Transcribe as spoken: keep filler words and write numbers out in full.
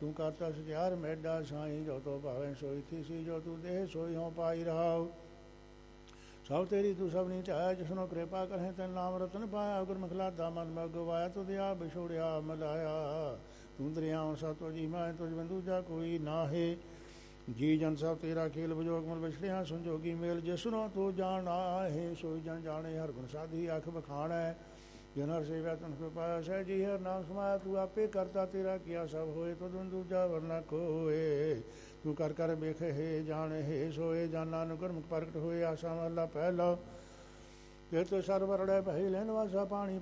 ਤੂੰ ਕਰਤਾ ਸਚਿਆਰ ਮੈਡਾ ਸਾਈਂ, ਜੋ ਤੋ ਭਾਵੇਂ ਸੋਈ ਥੀਸੀ, ਜੋ ਤੂੰ ਦੇਹ ਸੋਈ ਹੋਂ ਪਾਈ ਰਹਾਉ। ਸਭ ਤੇਰੀ ਤੂੰ ਸਭਨੀ ਝਾਇਆ, ਜਿਸਨੋਂ ਕਿਰਪਾ ਕਰਹਿ ਤੈਨ ਨਾਮ ਰਤਨ ਪਾਇਆ। ਗੁਰਮੁਖ ਲਾਦਾ ਮਨ ਮਗ ਗਵਾਇਆ, ਤੁਧ ਆਪ ਵਿਛੋੜਿਆ ਮਲਾਇਆ। ਤੂੰ ਦਰਿਆਵਾਂ ਸਤੋ ਜੀ ਮੈਂ, ਤੁਝ ਬਿਨ ਦੂਜਾ ਕੋਈ ਨਾਹੇ। ਜੀ ਜਨ ਸਭ ਤੇਰਾ ਖੇਲ, ਵਿਜੋਗ ਮਲ ਵਿਛੜਿਆ ਸੰਜੋਗੀ ਮੇਲ। ਜਿਸਨੋਂ ਤੂੰ ਜਾਣ ਆਹੇ, ਸੋਈ ਜਨ ਜਾਣੇ। ਹਰ ਗੁਣ ਸਾਧੀ ਅੱਖ ਬਖਾਣੈ, ਜਨ ਹਰ ਸੇਵਿਆ ਤਨ ਕੋ ਪਾਇਆ। ਸਹਿ ਜੀ ਹਰ ਨਾਮ ਸਮਾਇਆ, ਤੂੰ ਆਪੇ ਕਰਤਾ ਤੇਰਾ ਕੀਆ ਸਭ ਹੋਏ। ਤੁਧ ਬਿਨ ਦੂਜਾ ਵਰਨਾ ਕੋਏ। ਤੂੰ ਕਰ ਕਰ ਵੇਖੇ ਹੈ ਜਾਣੇ ਹੈ ਸੋਏ। ਜਨ ਨਾਨਕ ਗੁਰਮੁਖ ਪ੍ਰਗਟ ਹੋਏ, ਆਸਾ ਮਹਲਾ ਪਹਿਲਾ। ਫਿਰ ਤੋ ਸਰਵਰੜੈ ਪਹਿ ਲੈਨ ਵਾਸਾ, ਪਾਣੀ